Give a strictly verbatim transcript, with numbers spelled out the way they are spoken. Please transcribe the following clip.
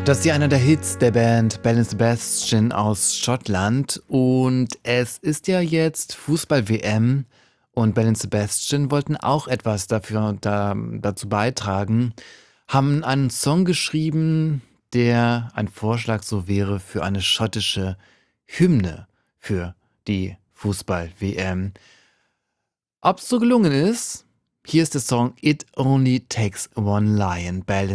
Das ist ja einer der Hits der Band Belle and Sebastian aus Schottland und es ist ja jetzt Fußball-W M und Belle and Sebastian wollten auch etwas dafür da, dazu beitragen, haben einen Song geschrieben, der ein Vorschlag so wäre für eine schottische Hymne für die Fußball-W M. Ob es so gelungen ist? Hier ist der Song It Only Takes One Lion, Belle